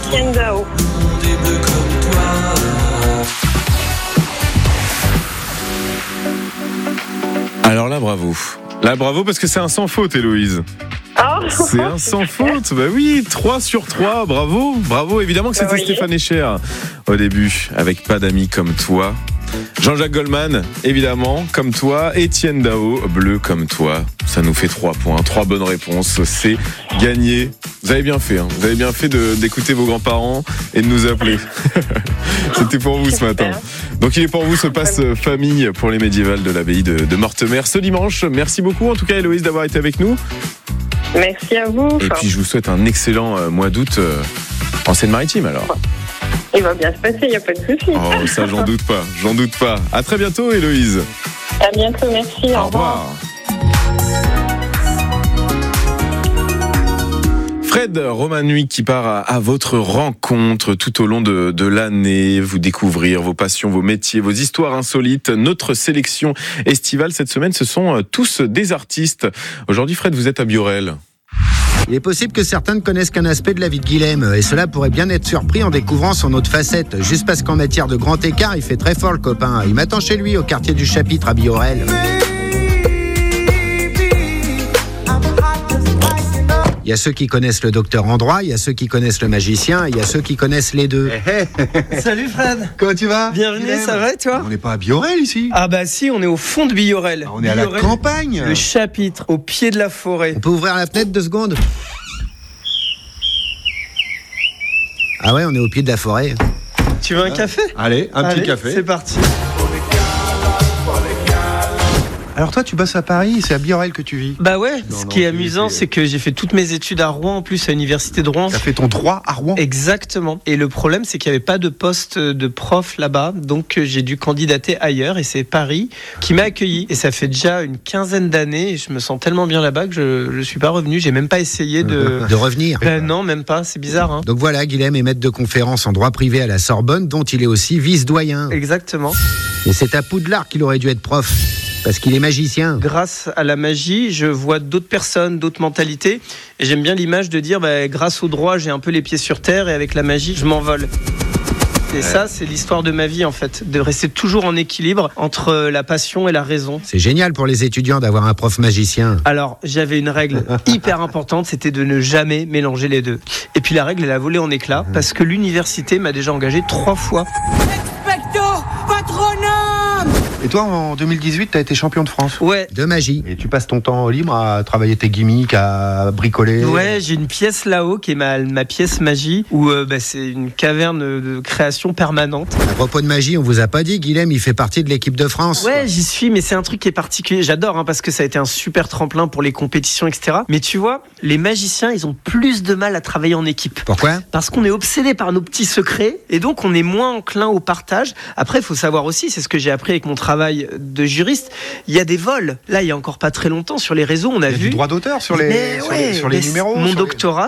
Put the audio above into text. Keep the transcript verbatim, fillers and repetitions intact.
Etienne Dao. Alors là, bravo. Là, bravo parce que c'est un sans faute, Héloïse. Oh, C'est un sans faute. Bah oui, trois sur trois. Bravo. Bravo. Évidemment que c'était Oui. Stéphane Echer au début, avec Pas d'amis comme toi. Jean-Jacques Goldman, évidemment, comme toi. Etienne Dao, Bleu comme toi. Ça nous fait trois points. Trois bonnes réponses. C'est gagné. Vous avez bien fait. Hein. Vous avez bien fait de, d'écouter vos grands-parents et de nous appeler. C'était pour vous ce matin. Donc il est pour vous ce passe famille pour les médiévales de l'abbaye de, de Mortemer ce dimanche. Merci beaucoup en tout cas Héloïse d'avoir été avec nous. Merci à vous. Et puis je vous souhaite un excellent euh, mois d'août euh, en Seine-Maritime alors. Il va bien se passer, il n'y a pas de souci. Oh ça j'en doute pas, j'en doute pas. À très bientôt Héloïse. À bientôt, merci. Au revoir. Fred Romanuik qui part à, à votre rencontre tout au long de, de l'année, vous découvrir vos passions, vos métiers, vos histoires insolites. Notre sélection estivale cette semaine, ce sont tous des artistes. Aujourd'hui, Fred, vous êtes à Biorel. Il est possible que certains ne connaissent qu'un aspect de la vie de Guilhem, et cela pourrait bien être surpris en découvrant son autre facette. Juste parce qu'en matière de grand écart, il fait très fort le copain. Il m'attend chez lui, au quartier du Chapitre à Biorel. Il y a ceux qui connaissent le docteur en droit, il y a ceux qui connaissent le magicien, et il y a ceux qui connaissent les deux. Hey, hey. Salut Fred. Comment tu vas? Bienvenue, Guilhem. ça va et toi? On n'est pas à Biorel ici. Ah bah si, on est au fond de Biorel. On est à la Biorel, campagne. Le Chapitre, au pied de la forêt. On peut ouvrir la fenêtre deux secondes? Ah ouais, on est au pied de la forêt. Tu veux un café? Allez, un Allez, petit café. C'est parti. Alors toi, tu bosses à Paris, c'est à Biorel que tu vis. Bah ouais, Non, ce non, qui est tu- amusant, tu- c'est que j'ai fait toutes mes études à Rouen, en plus à l'université de Rouen. T'as fait ton droit à Rouen. Exactement. Et le problème, c'est qu'il n'y avait pas de poste de prof là-bas, donc euh, j'ai dû candidater ailleurs, et c'est Paris qui m'a accueilli. Et ça fait déjà une quinzaine d'années, et je me sens tellement bien là-bas que je ne suis pas revenu. J'ai même pas essayé de. De revenir. Ben non, même pas. C'est bizarre, hein. Donc voilà, Guilhem est maître de conférence en droit privé à la Sorbonne, dont il est aussi vice-doyen. Exactement. Et c'est à Poudlard qu'il aurait dû être prof, parce qu'il est magicien. Grâce à la magie, je vois d'autres personnes, d'autres mentalités. Et j'aime bien l'image de dire, bah, grâce au droit, j'ai un peu les pieds sur terre, et avec la magie, je m'envole. Et ça, c'est l'histoire de ma vie, en fait. De rester toujours en équilibre entre la passion et la raison. C'est génial pour les étudiants d'avoir un prof magicien. Alors, j'avais une règle hyper importante, c'était de ne jamais mélanger les deux. Et puis la règle, elle a volé en éclats, parce que l'université m'a déjà engagé trois fois. Expecto Patronum! Et toi, en deux mille dix-huit, t'as été champion de France. Ouais. De magie. Et tu passes ton temps libre à travailler tes gimmicks, à bricoler. Ouais, j'ai une pièce là-haut qui est ma, ma pièce magie, où euh, bah, c'est une caverne de création permanente. À propos de magie, on vous a pas dit, Guilhem, il fait partie de l'équipe de France. Ouais, j'y suis, mais c'est un truc qui est particulier. J'adore, hein, parce que ça a été un super tremplin pour les compétitions, et cetera. Mais tu vois, les magiciens, ils ont plus de mal à travailler en équipe. Pourquoi? Parce qu'on est obsédé par nos petits secrets, et donc on est moins enclin au partage. Après, il faut savoir aussi, c'est ce que j'ai appris avec mon travail de juriste, il y a des vols. Là, il y a encore pas très longtemps, sur les réseaux, on a, Il y a vu... du droit d'auteur sur les, Mais sur ouais, les, sur les mais numéros. Mon sur les- doctorat,